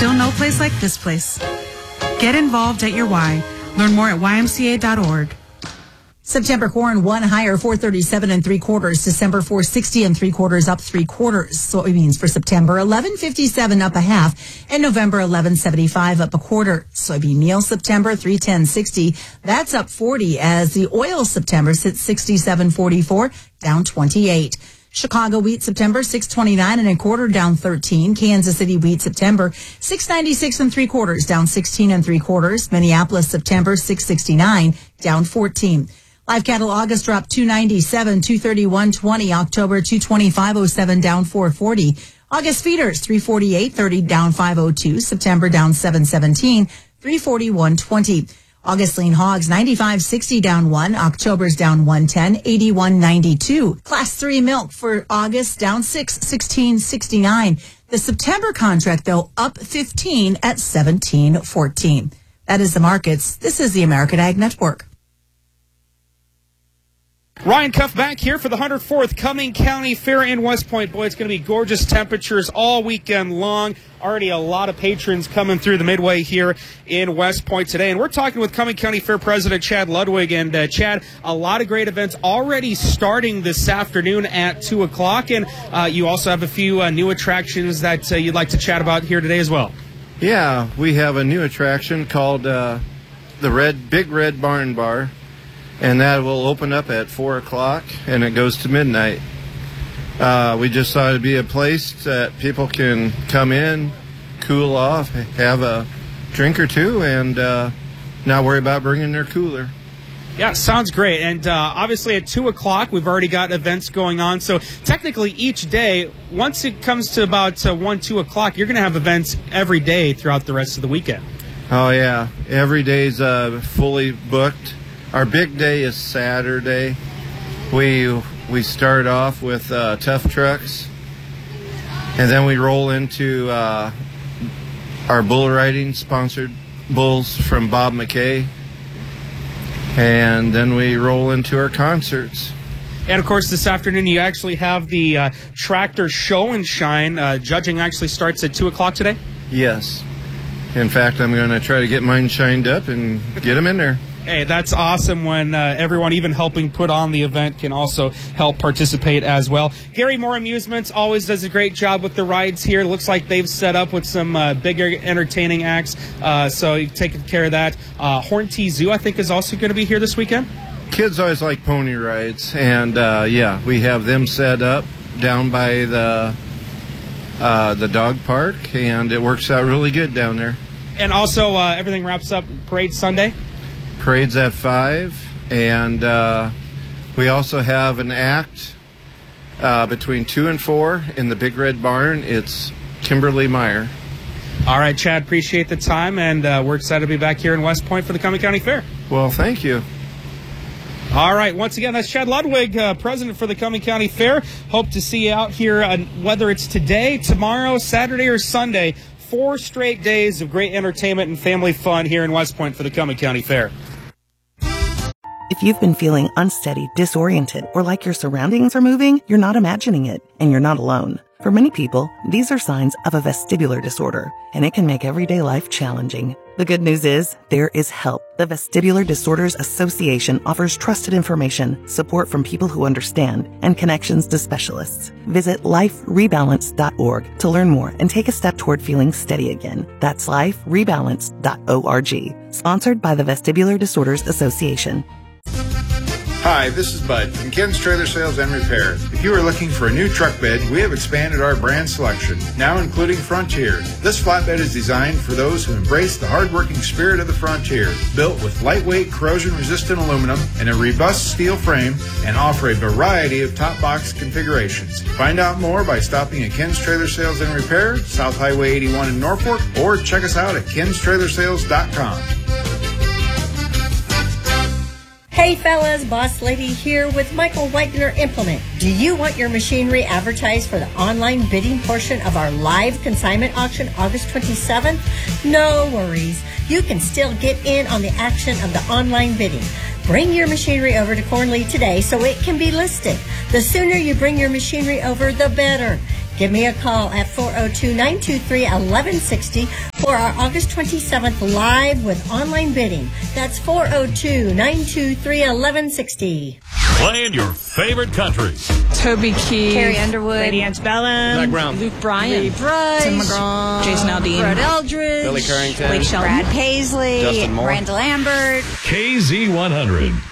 Still no place like this place. Get involved at your Y. Learn more at ymca.org. September corn 1 higher, 437 3/4. December 460 3/4, up 3/4. Soybeans for September 1157 up a half, and November 1175 up a quarter. Soybean meal September 310.60, that's up 40 as the oil September sits 67.44, down 28. Chicago wheat September 629 1/4, down 13. Kansas City wheat September 696 3/4, down 16 3/4. Minneapolis September 669, down 14. Live cattle August dropped 297, 231.20. October 225.07, down 440. August feeders 348.30, down 502. September down 717, 341.20. August lean hogs 95.60, down 1. October's down 110, 81.92. Class 3 milk for August down 6, 16.69. The September contract though up 15 at 17.14. That is the markets. This is the American Ag Network. Ryan Cuff back here for the 104th Cumming County Fair in West Point. Boy, it's going to be gorgeous temperatures all weekend long. Already a lot of patrons coming through the Midway here in West Point today. And we're talking with Cumming County Fair President Chad Ludwig. And Chad, a lot of great events already starting this afternoon at 2 o'clock. And you also have a few new attractions that you'd like to chat about here today as well. Yeah, we have a new attraction called the Big Red Barn Bar. And that will open up at 4 o'clock, and it goes to midnight. We just thought it'd be a place that people can come in, cool off, have a drink or two, and not worry about bringing their cooler. Yeah, sounds great. And obviously at 2 o'clock, we've already got events going on. So technically each day, once it comes to about 1, 2 o'clock, you're going to have events every day throughout the rest of the weekend. Oh, yeah. Every day's fully booked. Our big day is Saturday. We start off with tough trucks, and then we roll into our bull riding, sponsored bulls from Bob McKay, and then we roll into our concerts. And, of course, this afternoon you actually have the tractor show and shine. Judging actually starts at 2 o'clock today? Yes. In fact, I'm going to try to get mine shined up and get them in there. Hey, that's awesome when everyone, even helping put on the event, can also help participate as well. Gary Moore Amusements always does a great job with the rides here. Looks like they've set up with some bigger entertaining acts, so you've taken care of that. Hornty Zoo, I think, is also going to be here this weekend. Kids always like pony rides, and yeah, we have them set up down by the dog park, and it works out really good down there. And also, everything wraps up Parade Sunday? Parade's at 5, and we also have an act between 2 and 4 in the Big Red Barn. It's Kimberly Meyer. All right, Chad, appreciate the time, and we're excited to be back here in West Point for the Cumming County Fair. Well, thank you. All right, once again, that's Chad Ludwig, president for the Cumming County Fair. Hope to see you out here, whether it's today, tomorrow, Saturday, or Sunday. 4 straight days of great entertainment and family fun here in West Point for the Cumming County Fair. If you've been feeling unsteady, disoriented, or like your surroundings are moving, you're not imagining it, and you're not alone. For many people, these are signs of a vestibular disorder, and it can make everyday life challenging. The good news is, there is help. The Vestibular Disorders Association offers trusted information, support from people who understand, and connections to specialists. Visit liferebalance.org to learn more and take a step toward feeling steady again. That's liferebalance.org. Sponsored by the Vestibular Disorders Association. Hi, this is Bud from Ken's Trailer Sales and Repair. If you are looking for a new truck bed, we have expanded our brand selection, now including Frontier. This flatbed is designed for those who embrace the hard-working spirit of the Frontier. Built with lightweight, corrosion-resistant aluminum and a robust steel frame, and offer a variety of top box configurations. Find out more by stopping at Ken's Trailer Sales and Repair, South Highway 81 in Norfolk, or check us out at kenstrailersales.com. Hey fellas, Boss Lady here with Michael Whitener Implement. Do you want your machinery advertised for the online bidding portion of our live consignment auction August 27th? No worries. You can still get in on the action of the online bidding. Bring your machinery over to Cornley today so it can be listed. The sooner you bring your machinery over, the better. Give me a call at 402-923-1160 for our August 27th live with online bidding. That's 402-923-1160. Playing your favorite countries. Toby Keith, Carrie Underwood, Lady Antebellum, Zach Brown, Luke Bryan, Lee Bryce, Tim McGraw, Jason Aldean, Brett Eldridge, Billy Currington, Blake Shelton, Brad Paisley, Justin Moore, Randall Lambert. KZ100.